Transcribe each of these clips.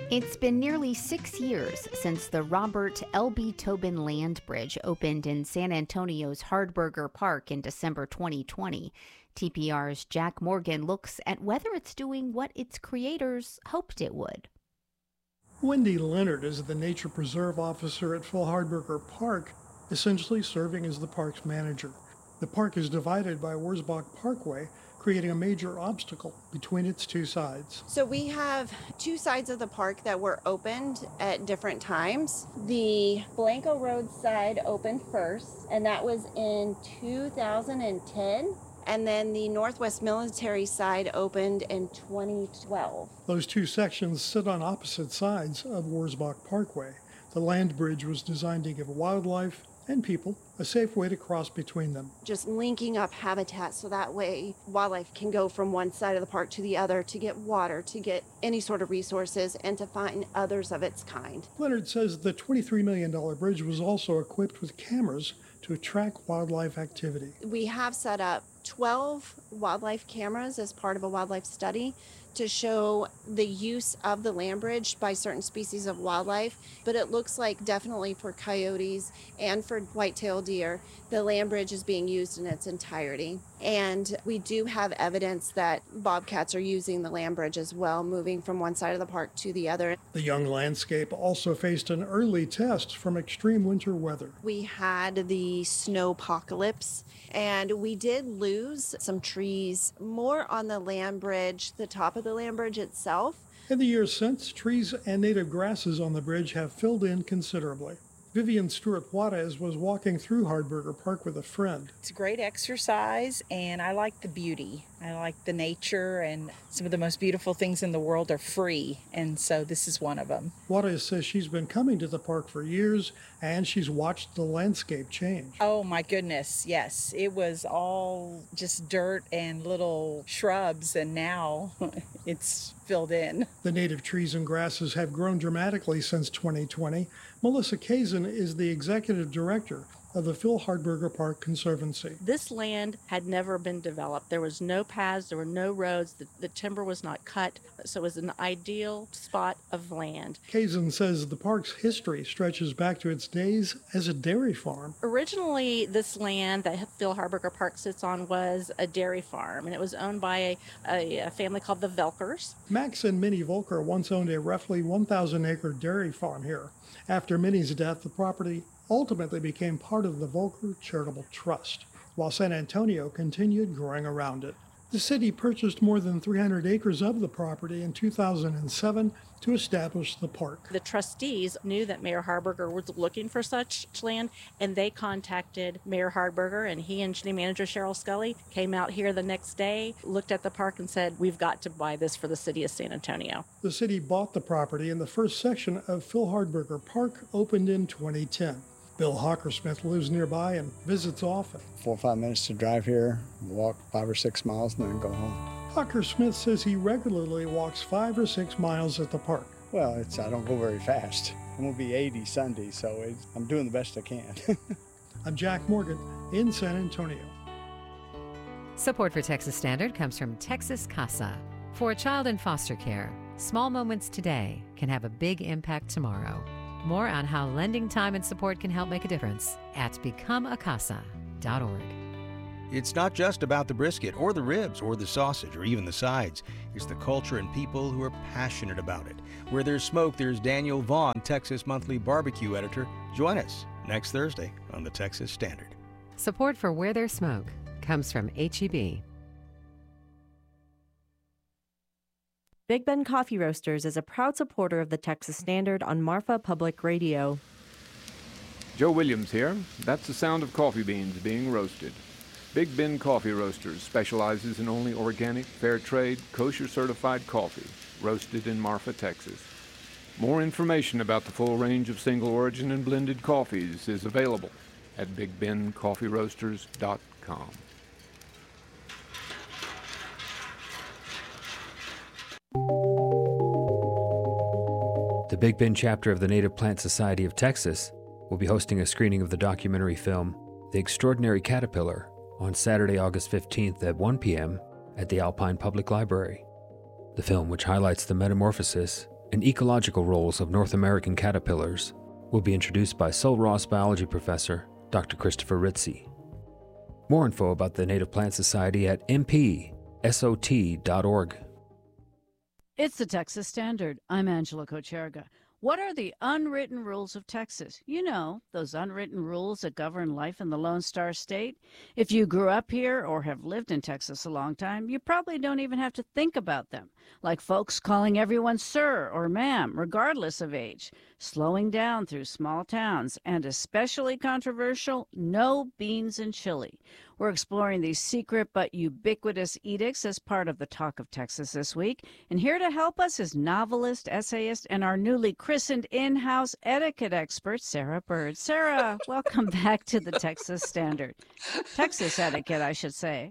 It's been nearly 6 years since the Robert L.B. Tobin Land Bridge opened in San Antonio's Hardberger Park in December 2020. TPR's Jack Morgan looks at whether it's doing what its creators hoped it would. Wendy Leonard is the Nature Preserve Officer at Phil Hardberger Park, essentially serving as the park's manager. The park is divided by Wurzbach Parkway, creating a major obstacle between its two sides. So we have two sides of the park that were opened at different times. The Blanco Road side opened first, and that was in 2010. And then the Northwest Military side opened in 2012. Those two sections sit on opposite sides of Wurzbach Parkway. The land bridge was designed to give wildlife and people a safe way to cross between them. Just linking up habitat so that way wildlife can go from one side of the park to the other to get water, to get any sort of resources, and to find others of its kind. Leonard says the $23 million bridge was also equipped with cameras to track wildlife activity. We have set up 12 wildlife cameras as part of a wildlife study to show the use of the land bridge by certain species of wildlife, but it looks like definitely for coyotes and for white-tailed deer, the land bridge is being used in its entirety. And we do have evidence that bobcats are using the land bridge as well, moving from one side of the park to the other. The young landscape also faced an early test from extreme winter weather. We had the snowpocalypse, and we did lose some trees more on the land bridge, the top of the land bridge itself. In the years since, trees and native grasses on the bridge have filled in considerably. Vivian Stewart Juarez was walking through Hardberger Park with a friend. It's a great exercise, and I like the beauty. I like the nature, and some of the most beautiful things in the world are free, and so this is one of them. Juarez says she's been coming to the park for years, and she's watched the landscape change. Oh my goodness, yes. It was all just dirt and little shrubs, and now it's filled in. The native trees and grasses have grown dramatically since 2020. Melissa Kazin is the executive director of the Phil Hardberger Park Conservancy. This land had never been developed. There was no paths, there were no roads, the timber was not cut, so it was an ideal spot of land. Kazin says the park's history stretches back to its days as a dairy farm. Originally, this land that Phil Hardberger Park sits on was a dairy farm, and it was owned by a family called the Velkers. Max and Minnie Volker once owned a roughly 1,000-acre dairy farm here. After Minnie's death, the property ultimately became part of the Volker Charitable Trust, while San Antonio continued growing around it. The city purchased more than 300 acres of the property in 2007 to establish the park. The trustees knew that Mayor Hardberger was looking for such land, and they contacted Mayor Hardberger, and he and city manager Cheryl Scully came out here the next day, looked at the park, and said, "We've got to buy this for the city of San Antonio." The city bought the property, and the first section of Phil Hardberger Park opened in 2010. Bill Hockersmith lives nearby and visits often. 4 or 5 minutes to drive here, walk 5 or 6 miles, and then go home. Hockersmith says he regularly walks 5 or 6 miles at the park. Well, I don't go very fast. I'm going to be 80 Sunday, so I'm doing the best I can. I'm Jack Morgan in San Antonio. Support for Texas Standard comes from Texas Casa. For a child in foster care, small moments today can have a big impact tomorrow. More on how lending time and support can help make a difference at becomeacasa.org. It's not just about the brisket or the ribs or the sausage or even the sides. It's the culture and people who are passionate about it. Where there's smoke, there's Daniel Vaughn, Texas Monthly Barbecue Editor. Join us next Thursday on the Texas Standard. Support for Where There's Smoke comes from H-E-B. Big Ben Coffee Roasters is a proud supporter of the Texas Standard on Marfa Public Radio. Joe Williams here. That's the sound of coffee beans being roasted. Big Ben Coffee Roasters specializes in only organic, fair trade, kosher certified coffee, roasted in Marfa, Texas. More information about the full range of single origin and blended coffees is available at BigBenCoffeeRoasters.com. The Big Bend chapter of the Native Plant Society of Texas will be hosting a screening of the documentary film The Extraordinary Caterpillar on Saturday, August 15th at 1 p.m. at the Alpine Public Library. The film, which highlights the metamorphosis and ecological roles of North American caterpillars will be introduced by Sul Ross biology professor Dr. Christopher Ritzie. More info about the Native Plant Society at mpsot.org. It's the Texas Standard. I'm Angela Kocherga. What are the unwritten rules of Texas? You know, those unwritten rules that govern life in the Lone Star State. If you grew up here or have lived in Texas a long time, you probably don't even have to think about them. Like folks calling everyone sir or ma'am, regardless of age, slowing down through small towns, and especially controversial, no beans and chili. We're exploring these secret but ubiquitous edicts as part of the Talk of Texas this week. And here to help us is novelist, essayist, and our newly christened in-house etiquette expert, Sarah Bird. Sarah, welcome back to the Texas Standard. Texas etiquette, I should say.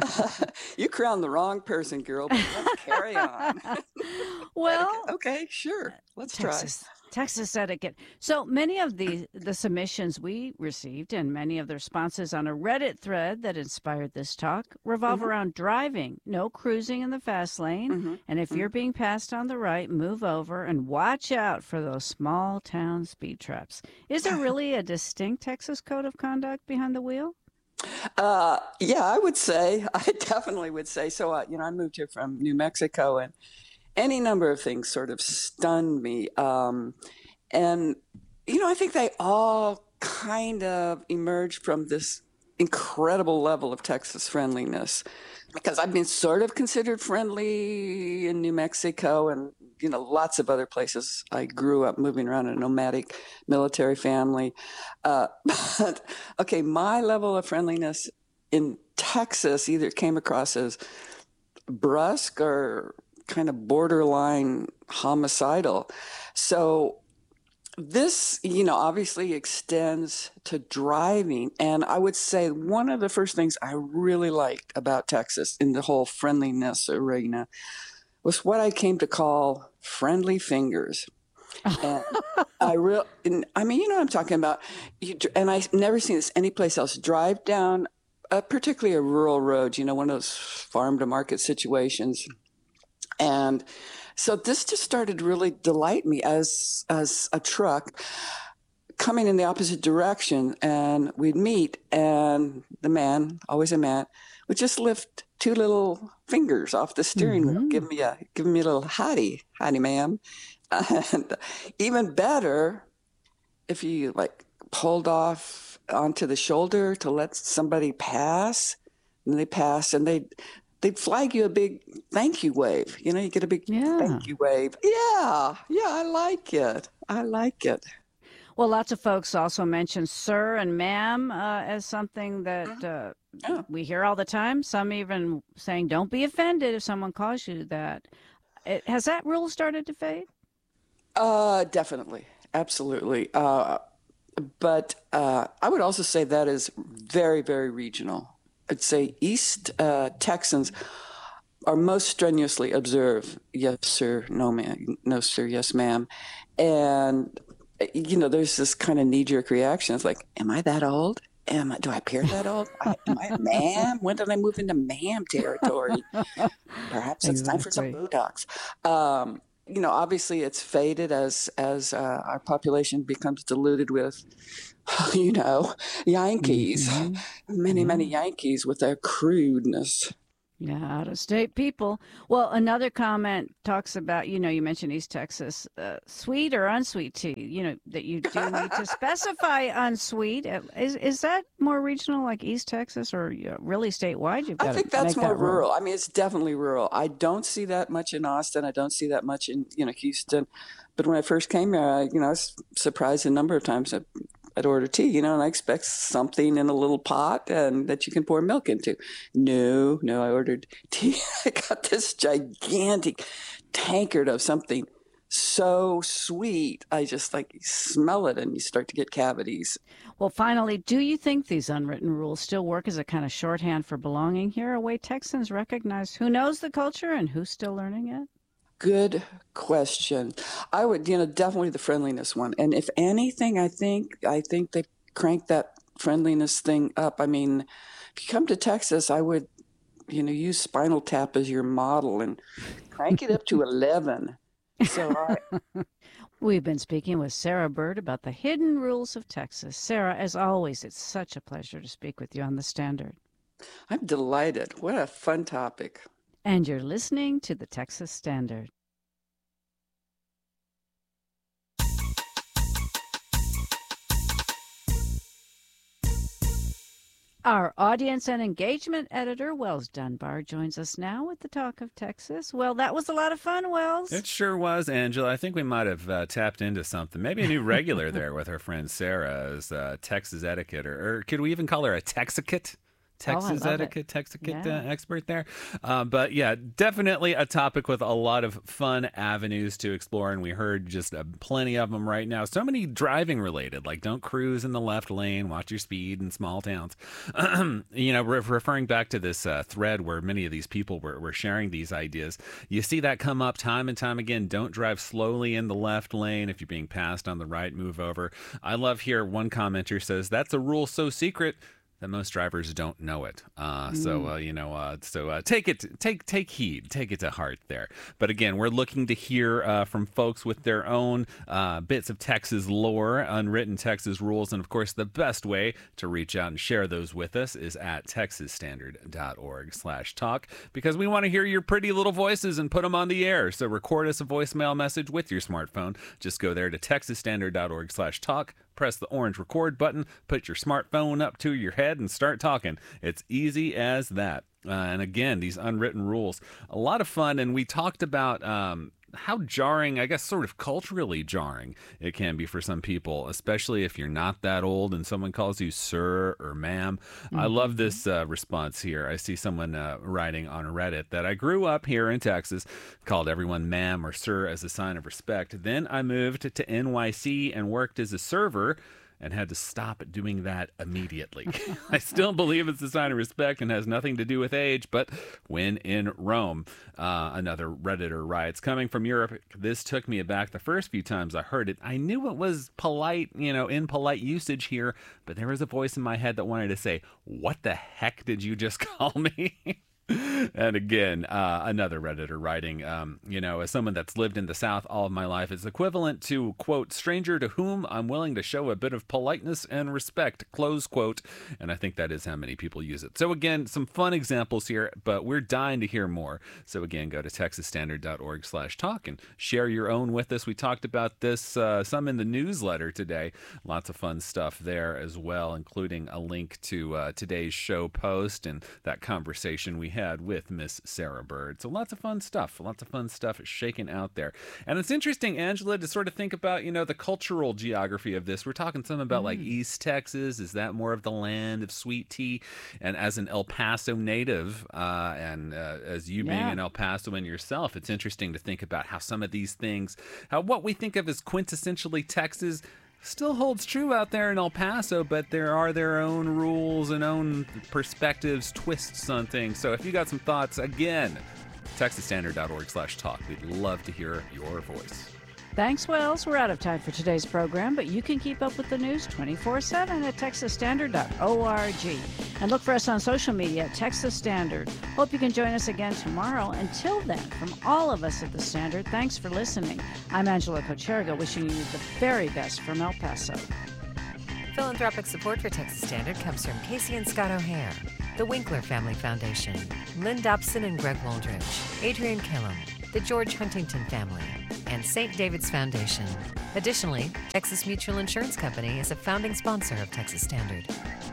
You crowned the wrong person, girl, but let's carry on. Well, okay, sure. Let's try. Texas etiquette. So many of the submissions we received and many of the responses on a Reddit thread that inspired this talk revolve around driving, no cruising in the fast lane. And if you're being passed on the right, move over and watch out for those small town speed traps. Is there really a distinct Texas code of conduct behind the wheel? Yeah, I would say. I definitely would say. So, I moved here from New Mexico, and any number of things sort of stunned me. And, I think they all kind of emerged from this incredible level of Texas friendliness, because I've been sort of considered friendly in New Mexico and, lots of other places. I grew up moving around in a nomadic military family. But, okay, my level of friendliness in Texas either came across as brusque or kind of borderline homicidal. So this, obviously extends to driving. And I would say one of the first things I really liked about Texas in the whole friendliness arena was what I came to call friendly fingers. And you know what I'm talking about. And I've never seen this anyplace else. Drive down, particularly a rural road, one of those farm to market situations. And so this just started to really delight me as a truck coming in the opposite direction, and we'd meet, and the man, always a man, would just lift two little fingers off the steering wheel, give me a little howdy ma'am. And even better, if you pulled off onto the shoulder to let somebody pass, and they passed, and they'd flag you a big thank you wave. You get a big thank you wave. Yeah, I like it. Well, lots of folks also mention sir and ma'am as something that we hear all the time. Some even saying don't be offended if someone calls you that. Has that rule started to fade? Definitely. Absolutely. But I would also say that is very, very regional. I'd say East Texans are most strenuously observe yes sir, no ma'am, no sir, yes ma'am. And, there's this kind of knee-jerk reaction. It's like, am I that old? Do I appear that old? Am I a ma'am? When did I move into ma'am territory? Perhaps it's time for some Botox. Obviously it's faded as our population becomes diluted with, Yankees, many Yankees with their crudeness. Yeah, out-of-state people. Well, another comment talks about, you mentioned East Texas, sweet or unsweet tea, that you do need to specify unsweet. Is that more regional, like East Texas, or really statewide? I think that's more rural. I mean, it's definitely rural. I don't see that much in Austin. I don't see that much in, Houston. But when I first came here, I was surprised a number of times I'd order tea, and I expect something in a little pot and that you can pour milk into. No, I ordered tea. I got this gigantic tankard of something so sweet. I just smell it and you start to get cavities. Well, finally, do you think these unwritten rules still work as a kind of shorthand for belonging here, a way Texans recognize who knows the culture and who's still learning it? Good question. I would, definitely the friendliness one. And if anything, I think they cranked that friendliness thing up. I mean, if you come to Texas, I would, use Spinal Tap as your model and crank it up to 11. So We've been speaking with Sarah Bird about the hidden rules of Texas. Sarah, as always, it's such a pleasure to speak with you on The Standard. I'm delighted. What a fun topic. And you're listening to the Texas Standard. Our audience and engagement editor, Wells Dunbar, joins us now with the Talk of Texas. Well, that was a lot of fun, Wells. It sure was, Angela. I think we might have tapped into something. Maybe a new regular there with our friend Sarah as Texas etiquette, or could we even call her a Texicate? Texas etiquette, expert there. But yeah, definitely a topic with a lot of fun avenues to explore. And we heard just plenty of them right now. So many driving related, like don't cruise in the left lane, watch your speed in small towns. Referring back to this thread where many of these people were sharing these ideas, you see that come up time and time again. Don't drive slowly in the left lane. If you're being passed on the right, move over. I love here one commenter says, that's a rule so secret that most drivers don't know it. So take heed, take it to heart there. But again, we're looking to hear from folks with their own bits of Texas lore, unwritten Texas rules, and of course, the best way to reach out and share those with us is at texasstandard.org/talk, because we want to hear your pretty little voices and put them on the air. So record us a voicemail message with your smartphone. Just go there to texasstandard.org/talk. Press the orange record button, put your smartphone up to your head, and start talking. It's easy as that. And again, these unwritten rules, a lot of fun. And we talked about how jarring, I guess sort of culturally jarring it can be for some people, especially if you're not that old and someone calls you sir or ma'am. Mm-hmm. I love this response here. I see someone writing on Reddit that I grew up here in Texas, called everyone ma'am or sir as a sign of respect. Then I moved to NYC and worked as a server and had to stop doing that immediately. I still believe it's a sign of respect and has nothing to do with age, but when in Rome. Another Redditor writes, coming from Europe, this took me aback the first few times I heard it. I knew it was polite, in polite usage here, but there was a voice in my head that wanted to say, what the heck did you just call me? And again, another Redditor writing, as someone that's lived in the South all of my life, it's equivalent to, quote, stranger to whom I'm willing to show a bit of politeness and respect, close quote. And I think that is how many people use it. So again, some fun examples here, but we're dying to hear more. So again, go to texasstandard.org/talk and share your own with us. We talked about this some in the newsletter today. Lots of fun stuff there as well, including a link to today's show post and that conversation we had with Miss Sarah Bird. So lots of fun stuff shaking out there. And it's interesting, Angela, to sort of think about, the cultural geography of this. We're talking some about like East Texas. Is that more of the land of sweet tea? And as an El Paso native, and as you being an El Pasoan yourself, it's interesting to think about how some of these things, how what we think of as quintessentially Texas still holds true out there in El Paso, but there are their own rules and own perspectives, twists on things. So if you got some thoughts, again, texasstandard.org/talk. We'd love to hear your voice. Thanks, Wells. We're out of time for today's program, but you can keep up with the news 24/7 at texasstandard.org. And look for us on social media at Texas Standard. Hope you can join us again tomorrow. Until then, from all of us at The Standard, thanks for listening. I'm Angela Kocherga, wishing you the very best from El Paso. Philanthropic support for Texas Standard comes from Casey and Scott O'Hare, the Winkler Family Foundation, Lynn Dobson and Greg Waldridge, Adrian Killam, the George Huntington family, and St. David's Foundation. Additionally, Texas Mutual Insurance Company is a founding sponsor of Texas Standard.